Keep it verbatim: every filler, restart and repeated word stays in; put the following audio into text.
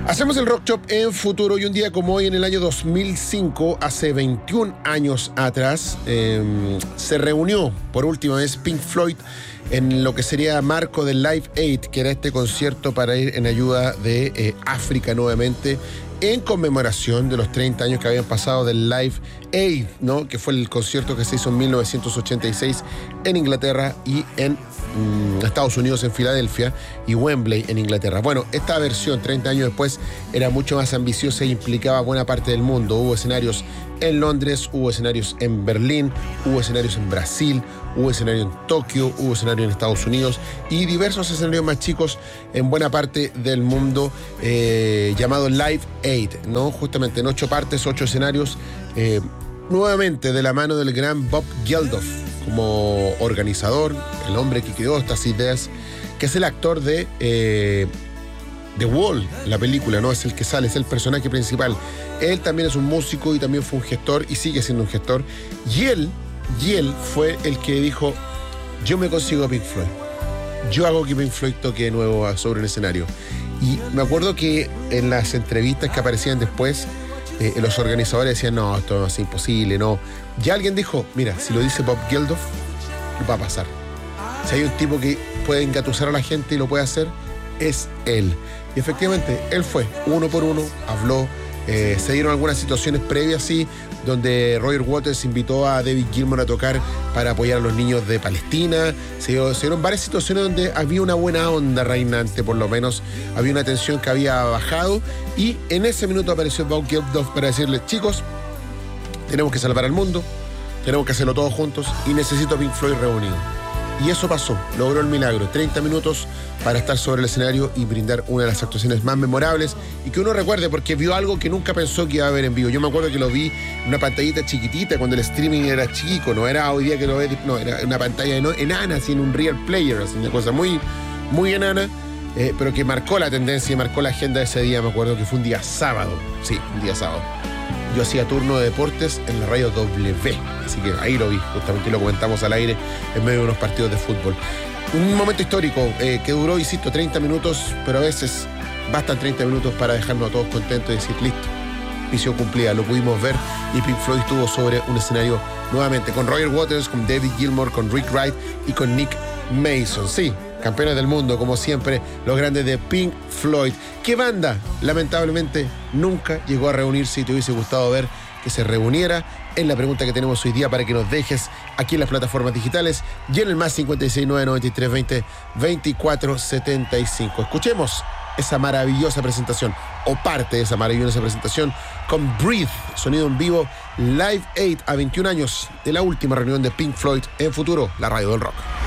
Hacemos el Rock Shop en Futuro y un día como hoy, en el año dos mil cinco, hace veintiún años atrás, eh, se reunió por última vez Pink Floyd en lo que sería marco del Live Aid, que era este concierto para ir en ayuda de eh, África nuevamente, en conmemoración de los treinta años que habían pasado del Live Aid, ¿no? Que fue el concierto que se hizo en mil novecientos ochenta y seis en Inglaterra y en mm, Estados Unidos, en Filadelfia, y Wembley en Inglaterra. Bueno, esta versión, treinta años después, era mucho más ambiciosa e implicaba buena parte del mundo. Hubo escenarios en Londres, hubo escenarios en Berlín, hubo escenarios en Brasil, hubo escenario en Tokio, hubo escenario en Estados Unidos y diversos escenarios más chicos en buena parte del mundo, eh, llamado Live Aid, ¿no? Justamente en ocho partes, ocho escenarios, eh, nuevamente de la mano del gran Bob Geldof como organizador, el hombre que creó estas ideas, que es el actor de eh, The Wall, la película, ¿no? Es el que sale, es el personaje principal. Él también es un músico y también fue un gestor y sigue siendo un gestor. Y él, y él fue el que dijo: yo me consigo a Pink Floyd. Yo hago que Pink Floyd toque de nuevo sobre un escenario. Y me acuerdo que en las entrevistas que aparecían después, eh, los organizadores decían: no, esto es imposible, no. Ya alguien dijo: mira, si lo dice Bob Geldof, va a pasar. Si hay un tipo que puede engatusar a la gente y lo puede hacer, es él. Y efectivamente, él fue uno por uno, habló. Eh, se dieron algunas situaciones previas, sí, donde Roger Waters invitó a David Gilmour a tocar para apoyar a los niños de Palestina. Se, dio, se dieron varias situaciones donde había una buena onda reinante, por lo menos había una tensión que había bajado, y en ese minuto apareció Bob Geldof para decirle: chicos, tenemos que salvar al mundo, tenemos que hacerlo todos juntos y necesito a Pink Floyd reunido. Y eso pasó, logró el milagro, treinta minutos para estar sobre el escenario y brindar una de las actuaciones más memorables y que uno recuerde, porque vio algo que nunca pensó que iba a ver en vivo. Yo me acuerdo que lo vi en una pantallita chiquitita cuando el streaming era chico, no era hoy día que lo ves, no, era una pantalla enana, así en un real player, así una cosa muy, muy enana, eh, pero que marcó la tendencia y marcó la agenda de ese día. Me acuerdo que fue un día sábado, sí, un día sábado. Yo hacía turno de deportes en la radio W, así que ahí lo vi, justamente lo comentamos al aire en medio de unos partidos de fútbol. Un momento histórico eh, que duró, insisto, treinta minutos, pero a veces bastan treinta minutos para dejarnos a todos contentos y decir: listo, misión cumplida, lo pudimos ver. Y Pink Floyd estuvo sobre un escenario nuevamente con Roger Waters, con David Gilmour, con Rick Wright y con Nick Mason. Sí, campeones del mundo, como siempre, los grandes de Pink Floyd. ¿Qué banda, lamentablemente, nunca llegó a reunirse y te hubiese gustado ver que se reuniera? Es la pregunta que tenemos hoy día para que nos dejes aquí en las plataformas digitales y en el más cincuenta y seis, nueve noventa y tres, veinte, veinticuatro setenta y cinco. Escuchemos esa maravillosa presentación, o parte de esa maravillosa presentación, con Breathe, sonido en vivo, Live Aid, a veintiún años de la última reunión de Pink Floyd en Futuro, la radio del rock.